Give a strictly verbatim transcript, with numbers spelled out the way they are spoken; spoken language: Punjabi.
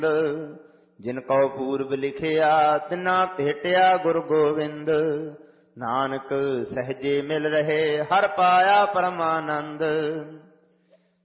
ਜਿਨ ਕਉ ਪੂਰਬ ਲਿਖਿਆ ਤਿਨਾ ਭੇਟਿਆ ਗੁਰ ਗੋਬਿੰਦ। ਨਾਨਕ ਸਹਜੇ ਮਿਲ ਰਹੇ ਹਰ ਪਾਇਆ ਪਰਮਾਨੰਦ।